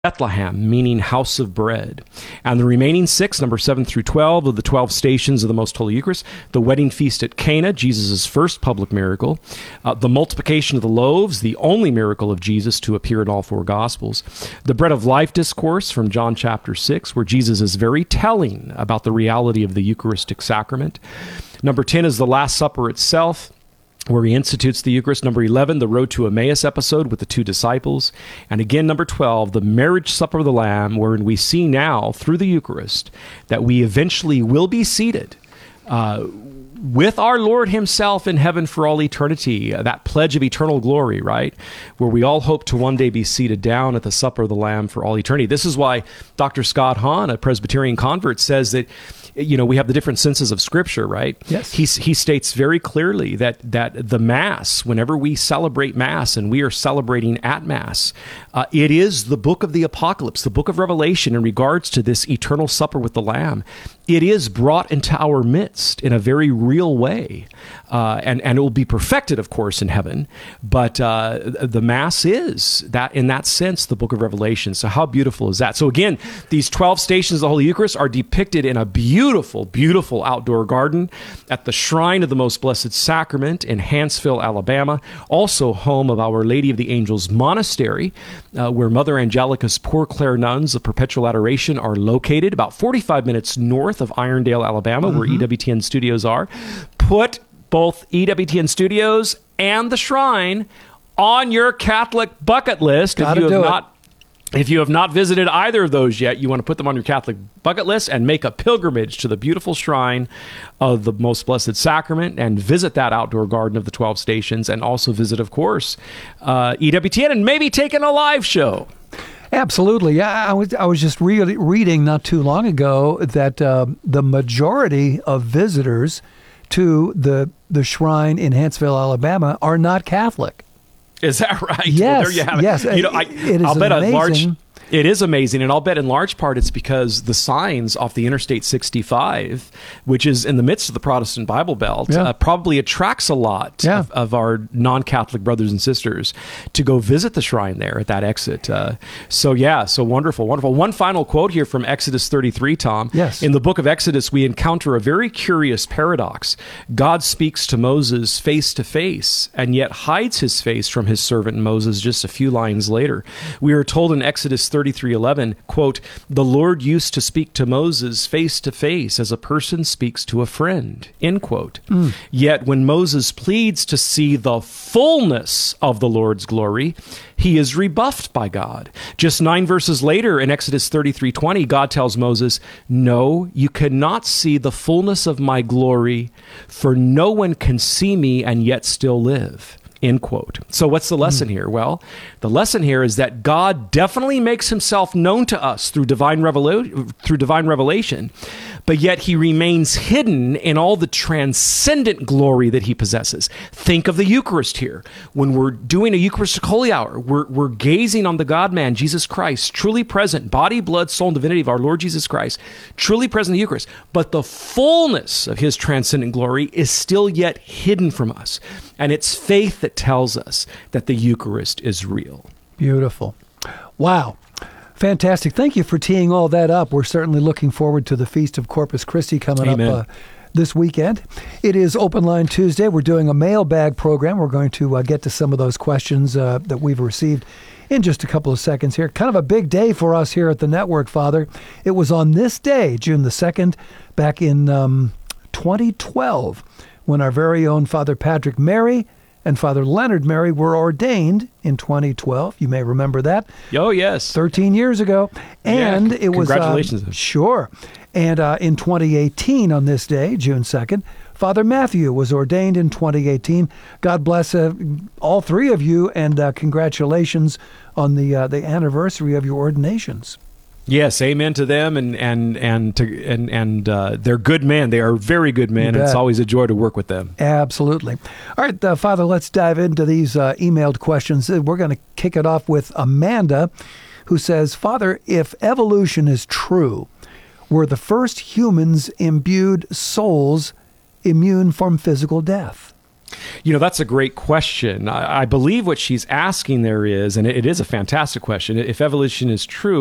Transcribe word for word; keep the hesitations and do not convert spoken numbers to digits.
Bethlehem, meaning house of bread. And the remaining six, number seven through twelve, of the twelve stations of the Most Holy Eucharist, the wedding feast at Cana, Jesus' first public miracle, uh, the multiplication of the loaves, the only miracle of Jesus to appear in all four Gospels, the bread of life discourse from John chapter six, where Jesus is very telling about the reality of the Eucharistic sacrament. Number ten is the Last Supper itself, where he institutes the Eucharist. Number eleven, the Road to Emmaus episode with the two disciples. And again, number twelve, the marriage supper of the Lamb, wherein we see now, through the Eucharist, that we eventually will be seated uh, with our Lord himself in heaven for all eternity, uh, that pledge of eternal glory, right? Where we all hope to one day be seated down at the supper of the Lamb for all eternity. This is why Doctor Scott Hahn, a Presbyterian convert, says that, you know, we have the different senses of Scripture, right? Yes. He, he states very clearly that that the Mass, whenever we celebrate Mass, and we are celebrating at Mass, uh, it is the book of the Apocalypse, the book of Revelation in regards to this eternal supper with the Lamb. It is brought into our midst in a very real way. Uh, and, and it will be perfected, of course, in heaven. But uh, the Mass is, that in that sense, the book of Revelation. So how beautiful is that? So again, these twelve stations of the Holy Eucharist are depicted in a beautiful, beautiful outdoor garden at the Shrine of the Most Blessed Sacrament in Hanceville, Alabama, also home of Our Lady of the Angels Monastery, uh, where Mother Angelica's Poor Clare nuns of Perpetual Adoration are located, about forty-five minutes north of Irondale, Alabama, mm-hmm. where E W T N Studios are. Put both E W T N Studios and the Shrine on your Catholic bucket list. Gotta if you do have it. not If you have not visited either of those yet, you want to put them on your Catholic bucket list and make a pilgrimage to the beautiful shrine of the Most Blessed Sacrament and visit that outdoor garden of the twelve stations, and also visit, of course, uh, E W T N and maybe take in a live show. Absolutely. Yeah, I was I was just re- reading not too long ago that uh, the majority of visitors to the the shrine in Hanceville, Alabama, are not Catholic. Is that right? Yes. Well, there you have it. Yes. You know, I, it is I'll bet amazing. a large. It is amazing, and I'll bet in large part it's because the signs off the Interstate sixty-five, which is in the midst of the Protestant Bible Belt, Yeah. uh, probably attracts a lot Yeah. of, of our non-Catholic brothers and sisters to go visit the shrine there at that exit. Uh, so yeah, so wonderful, wonderful. One final quote here from Exodus thirty-three, Tom. Yes. In the book of Exodus, we encounter a very curious paradox. God speaks to Moses face to face, and yet hides his face from his servant Moses just a few lines later. We are told in Exodus thirty-three eleven, quote, "The Lord used to speak to Moses face to face as a person speaks to a friend," end quote. Mm. Yet when Moses pleads to see the fullness of the Lord's glory, he is rebuffed by God. Just nine verses later in Exodus thirty-three twenty, God tells Moses, "No, you cannot see the fullness of my glory, for no one can see me and yet still live." End quote. So what's the lesson here? Well, the lesson here is that God definitely makes himself known to us through divine revela- through divine revelation, but yet he remains hidden in all the transcendent glory that he possesses. Think of the Eucharist here. When we're doing a Eucharistic Holy Hour, we're, we're gazing on the God-man, Jesus Christ, truly present, body, blood, soul, and divinity of our Lord Jesus Christ, truly present in the Eucharist, but the fullness of his transcendent glory is still yet hidden from us. And it's faith that tells us that the Eucharist is real. Beautiful. Wow. Fantastic. Thank you for teeing all that up. We're certainly looking forward to the Feast of Corpus Christi coming Amen. up uh, this weekend. It is Open Line Tuesday. We're doing a mailbag program. We're going to uh, get to some of those questions uh, that we've received in just a couple of seconds here. Kind of a big day for us here at the network, Father. It was on this day, June the second, back in um, twenty twelve, when our very own Father Patrick Mary and Father Leonard Mary were ordained in twenty twelve. You may remember that. Oh, yes. thirteen years ago. And yeah, it was... Congratulations. Uh, sure. And uh, in twenty eighteen, on this day, June second, Father Matthew was ordained in twenty eighteen. God bless uh, all three of you, and uh, congratulations on the uh, the anniversary of your ordinations. Yes, amen to them, and and and to and and uh, they're good men. They are very good men, and it's always a joy to work with them. Absolutely. All right, uh, Father, let's dive into these uh, emailed questions. We're going to kick it off with Amanda, who says, "Father, if evolution is true, were the first humans imbued souls immune from physical death?" You know, that's a great question. I, I believe what she's asking there is, and it, it is a fantastic question, if evolution is true,